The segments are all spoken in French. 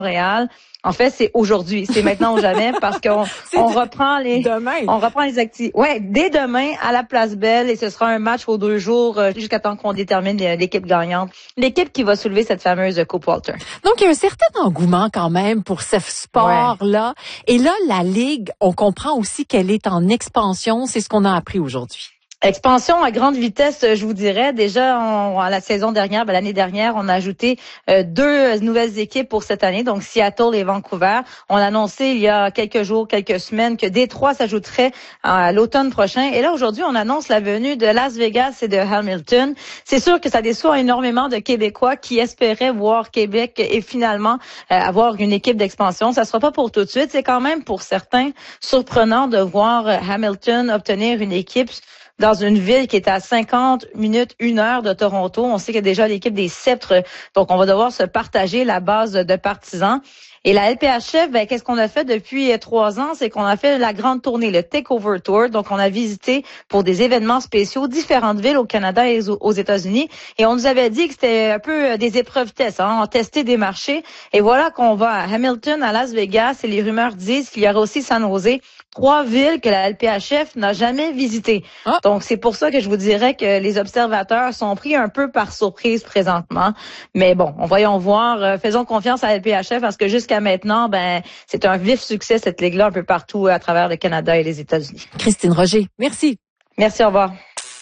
Montréal. En fait, c'est aujourd'hui, c'est maintenant ou jamais parce qu'on reprend les activités. Ouais, dès demain à la Place Belle et ce sera un match aux 2 jours jusqu'à temps qu'on détermine l'équipe gagnante, l'équipe qui va soulever cette fameuse Coupe Walter. Donc il y a un certain engouement quand même pour ce sport-là. Ouais. Et là, la Ligue, on comprend aussi qu'elle est en expansion, c'est ce qu'on a appris aujourd'hui. Expansion à grande vitesse, je vous dirais. Déjà, à la saison dernière, l'année dernière, on a ajouté 2 nouvelles équipes pour cette année, donc Seattle et Vancouver. On a annoncé il y a quelques jours, quelques semaines que Détroit s'ajouterait à l'automne prochain. Et là, aujourd'hui, on annonce la venue de Las Vegas et de Hamilton. C'est sûr que ça déçoit énormément de Québécois qui espéraient voir Québec et finalement avoir une équipe d'expansion. Ça sera pas pour tout de suite. C'est quand même pour certains surprenant de voir Hamilton obtenir une équipe dans une ville qui est à 50 minutes, 1 heure de Toronto. On sait qu'il y a déjà l'équipe des Sceptres, donc on va devoir se partager la base de partisans. Et la LPHF, qu'est-ce qu'on a fait depuis 3 ans? C'est qu'on a fait la grande tournée, le Takeover Tour. Donc, on a visité pour des événements spéciaux différentes villes au Canada et aux États-Unis. Et on nous avait dit que c'était un peu des épreuves tests, on testait des marchés. Et voilà qu'on va à Hamilton, à Las Vegas, et les rumeurs disent qu'il y aura aussi San Jose. 3 villes que la LPHF n'a jamais visitées. Donc, c'est pour ça que je vous dirais que les observateurs sont pris un peu par surprise présentement. Mais bon, voyons voir. Faisons confiance à la LPHF parce que jusqu'à maintenant, c'est un vif succès, cette ligue-là, un peu partout à travers le Canada et les États-Unis. Christine Roger, merci. Merci, au revoir.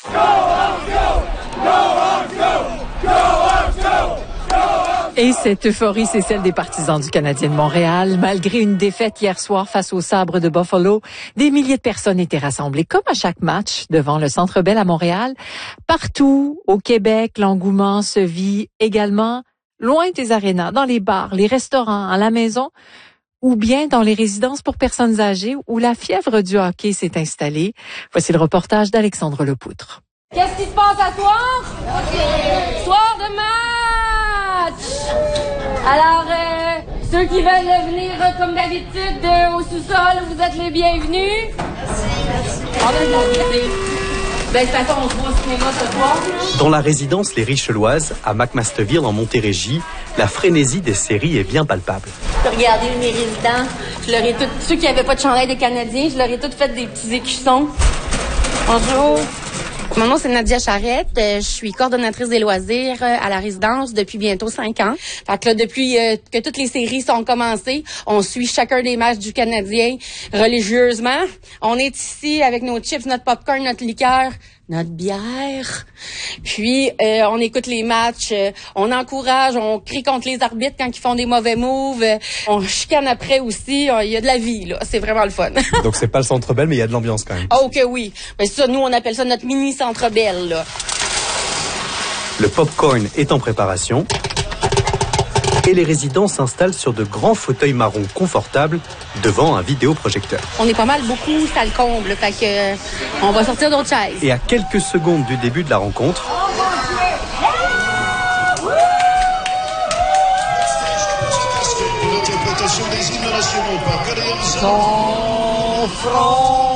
Et cette euphorie, c'est celle des partisans du Canadien de Montréal. Malgré une défaite hier soir face aux Sabres de Buffalo, des milliers de personnes étaient rassemblées, comme à chaque match, devant le Centre Bell à Montréal. Partout au Québec, l'engouement se vit également loin des arénas, dans les bars, les restaurants, à la maison, ou bien dans les résidences pour personnes âgées où la fièvre du hockey s'est installée. Voici le reportage d'Alexandre Lepoutre. Qu'est-ce qui se passe à soir? Soir de match! Alors, ceux qui veulent venir comme d'habitude au sous-sol, vous êtes les bienvenus. Merci. De toute façon, on se voit au cinéma ce soir. Dans la résidence Les Richeloises, à McMasterville, en Montérégie, la frénésie des séries est bien palpable. Regardez mes résidents. Ceux qui n'avaient pas de chandail des Canadiens, je leur ai toutes fait des petits écussons. Bonjour. Mon nom, c'est Nadia Charrette. Je suis coordonnatrice des loisirs à la résidence depuis bientôt 5 ans. Fait que là, depuis que toutes les séries sont commencées, on suit chacun des matchs du Canadien religieusement. On est ici avec nos chips, notre popcorn, notre liqueur, notre bière. Puis, on écoute les matchs, on encourage, on crie contre les arbitres quand ils font des mauvais moves. On chicane après aussi. Il y a de la vie, là. C'est vraiment le fun. Donc, c'est pas le Centre Bell, mais il y a de l'ambiance quand même. Oh, OK, oui. Mais ça, nous, on appelle ça notre mini Centre Bell, là. Le popcorn est en préparation. Et les résidents s'installent sur de grands fauteuils marrons confortables devant un vidéoprojecteur. On est pas mal beaucoup salle comble, fait que on va sortir d'autres chaises. Et à quelques secondes du début de la rencontre, l'interprétation des hymnes nationaux par Cadet Son front.